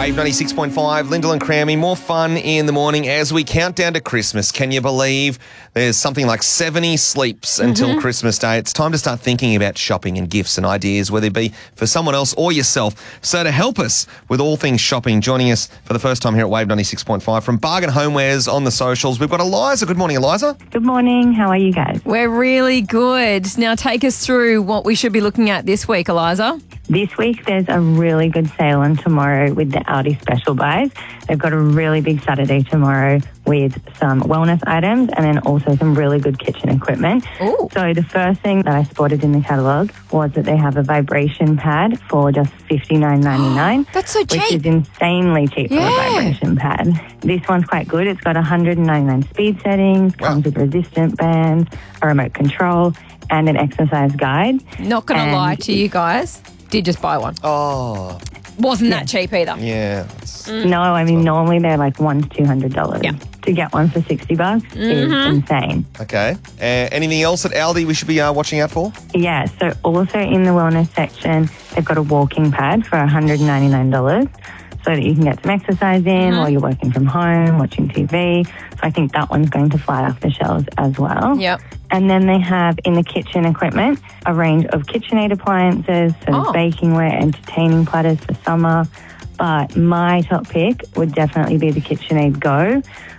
Wave 96.5, Lyndall and Crammy. More fun in the morning as we count down to Christmas. Can you believe there's something like 70 sleeps until Christmas Day? It's time to start thinking about shopping and gifts and ideas, whether it be for someone else or yourself. So to help us with all things shopping, joining us for the first time here at Wave 96.5 from Bargain Homewares on the socials, we've got Eliza. Good morning, Eliza. Good morning. How are you guys? We're really good. Now take us through what we should be looking at this week, Eliza. This week, there's a really good sale on tomorrow with the Aldi special buys. They've got a really big Saturday tomorrow with some wellness items and then also some really good kitchen equipment. Ooh. So the first thing that I spotted in the catalogue was that they have a vibration pad for just $59.99. That's so cheap. Which is insanely cheap for a vibration pad. This one's quite good. It's got 199 speed settings, comes with resistant bands, a remote control, and an exercise guide. Not going to lie to you guys. Did just buy one. Oh, Wasn't that cheap either. yeah. No, I mean, normally they're like $100 to $200. Yeah. To get one for $60 is insane. Okay. Anything else at Aldi we should be watching out for? Yeah, so also in the wellness section, they've got a walking pad for $199 so that you can get some exercise in while you're working from home, watching TV. So I think that one's going to fly off the shelves as well. Yep. And then they have in the kitchen equipment a range of KitchenAid appliances, so bakingware, entertaining platters for summer. But my top pick would definitely be the KitchenAid Go,